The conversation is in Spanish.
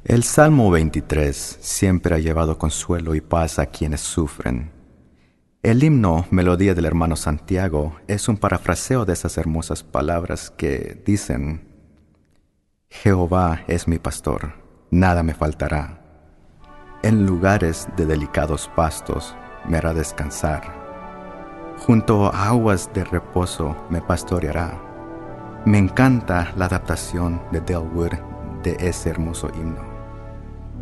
El Salmo 23 siempre ha llevado consuelo y paz a quienes sufren. El himno Melodía del hermano Santiago es un parafraseo de esas hermosas palabras que dicen: Jehová es mi pastor, nada me faltará. En lugares de delicados pastos me hará descansar. Junto a aguas de reposo me pastoreará. Me encanta la adaptación de Del Wood de ese hermoso himno.